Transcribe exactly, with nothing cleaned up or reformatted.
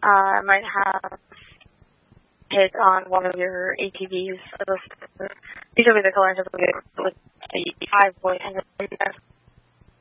Uh, I might have hit on one of your A T Vs. These will be the colors of the five point